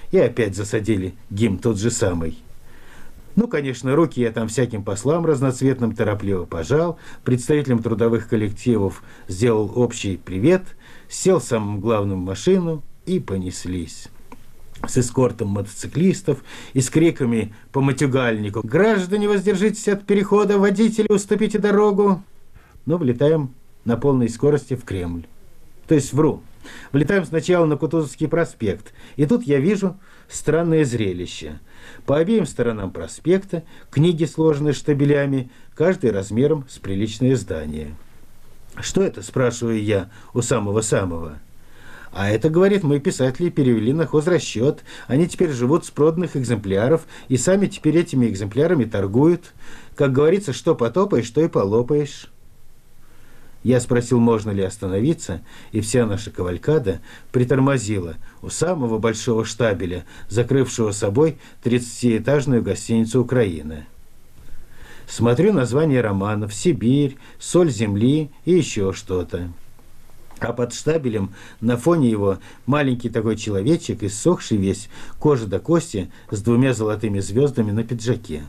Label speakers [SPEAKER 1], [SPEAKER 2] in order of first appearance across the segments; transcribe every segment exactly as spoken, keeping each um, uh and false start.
[SPEAKER 1] И опять засадили гимн тот же самый. Ну, конечно, руки я там всяким послам разноцветным торопливо пожал, представителям трудовых коллективов сделал общий привет, сел самым главным в машину и понеслись. С эскортом мотоциклистов и с криками по матюгальнику: «Граждане, воздержитесь от перехода, водители, уступите дорогу!» Но влетаем на полной скорости в Кремль. То есть вру. Влетаем сначала на Кутузовский проспект, и тут я вижу странное зрелище. По обеим сторонам проспекта книги, сложенные штабелями, каждый размером с приличное здание. «Что это?» – спрашиваю я у самого-самого. «А это, — говорит, — мы, писатели, перевели на хозрасчет. Они теперь живут с проданных экземпляров, и сами теперь этими экземплярами торгуют. Как говорится, что потопаешь, то и полопаешь». Я спросил, можно ли остановиться, и вся наша кавалькада притормозила у самого большого штабеля, закрывшего собой тридцатиэтажную гостиницу «Украина». Смотрю название романов: «Сибирь», «Соль земли» и еще что-то. А под штабелем, на фоне его, маленький такой человечек, иссохший весь, кожа до кости, с двумя золотыми звездами на пиджаке.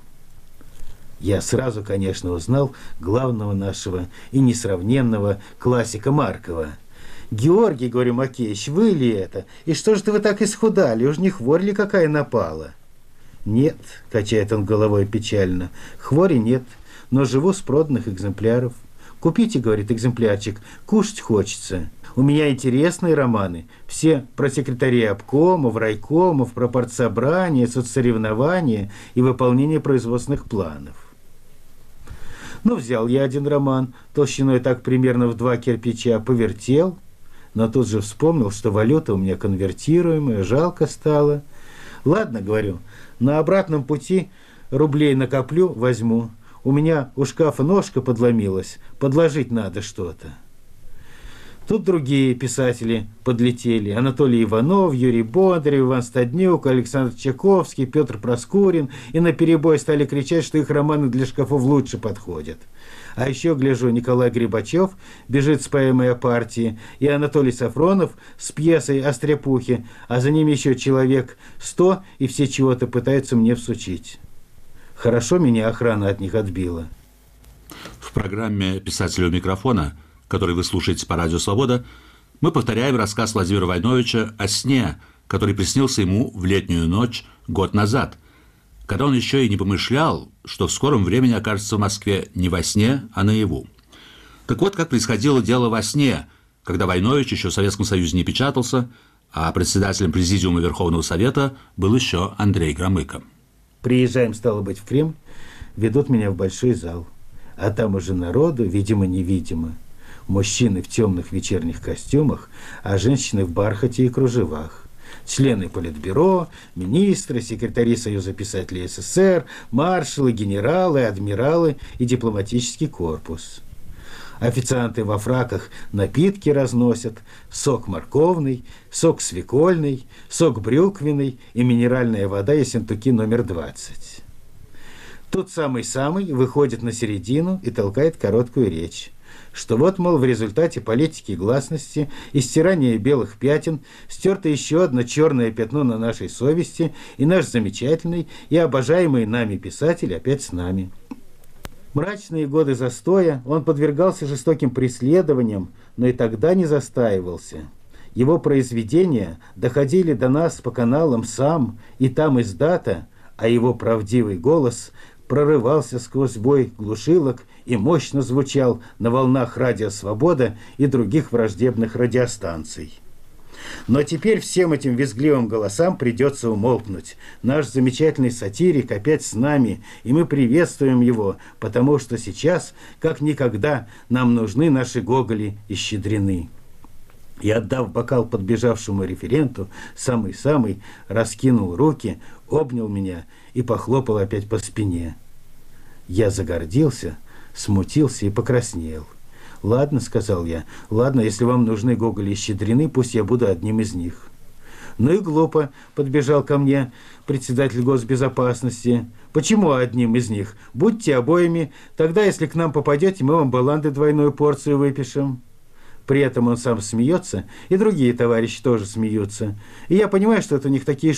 [SPEAKER 1] Я сразу, конечно, узнал главного нашего и несравненного классика Маркова. «Георгий, — говорю, — Макеевич, вы ли это? И что же вы так исхудали? Уж не хворь ли какая напала?» «Нет, — качает он головой печально, — хвори нет, но живу с проданных экземпляров. Купите, — говорит, — экземплярчик, кушать хочется. У меня интересные романы, все про секретарей обкомов, райкомов, про партсобрания, соцсоревнования и выполнение производственных планов». Ну, взял я один роман, толщиной так примерно в два кирпича, повертел, но тут же вспомнил, что валюта у меня конвертируемая, жалко стало. «Ладно, — говорю, — на обратном пути рублей накоплю, возьму. У меня у шкафа ножка подломилась, подложить надо что-то». Тут другие писатели подлетели: Анатолий Иванов, Юрий Бондарев, Иван Стаднюк, Александр Чайковский, Петр Проскурин, и наперебой стали кричать, что их романы для шкафов лучше подходят. А еще, гляжу, Николай Грибачев бежит с поэмой о партии, и Анатолий Сафронов с пьесой о стряпухе, а за ними еще человек сто, и все чего-то пытаются мне всучить. Хорошо меня охрана от них отбила.
[SPEAKER 2] В программе «Писателю у микрофона», который вы слушаете по радио «Свобода», мы повторяем рассказ Владимира Войновича о сне, который приснился ему в летнюю ночь год назад, когда он еще и не помышлял, что в скором времени окажется в Москве не во сне, а наяву. Так вот, как происходило дело во сне, когда Войнович еще в Советском Союзе не печатался, а председателем Президиума Верховного Совета был еще Андрей Громыко.
[SPEAKER 1] Приезжаем, стало быть, в Кремль, ведут меня в большой зал, а там уже народу, видимо-невидимо. Мужчины в темных вечерних костюмах, а женщины в бархате и кружевах. Члены Политбюро, министры, секретари Союза писателей СССР, маршалы, генералы, адмиралы и дипломатический корпус. Официанты во фраках напитки разносят: сок морковный, сок свекольный, сок брюквенный и минеральная вода Ессентуки номер двадцать. Тут самый-самый выходит на середину и толкает короткую речь, что вот, мол, в результате политики гласности и стирания белых пятен стерто еще одно черное пятно на нашей совести, и наш замечательный и обожаемый нами писатель опять с нами. Мрачные годы застоя он подвергался жестоким преследованиям, но и тогда не застаивался. Его произведения доходили до нас по каналам САМ и там издата, а его правдивый голос прорывался сквозь бой глушилок и мощно звучал на волнах радио «Свобода» и других враждебных радиостанций. Но теперь всем этим визгливым голосам придется умолкнуть. Наш замечательный сатирик опять с нами, и мы приветствуем его, потому что сейчас, как никогда, нам нужны наши Гоголи и Щедрины. И, отдав бокал подбежавшему референту, самый-самый раскинул руки, обнял меня и похлопал опять по спине. Я загордился, смутился и покраснел. «Ладно, — сказал я, — ладно, если вам нужны Гоголи и Щедрины, пусть я буду одним из них». «Ну и глупо, — подбежал ко мне председатель госбезопасности. — Почему одним из них? Будьте обоими, тогда, если к нам попадете, мы вам баланды двойную порцию выпишем». При этом он сам смеется, и другие товарищи тоже смеются. И я понимаю, что это у них такие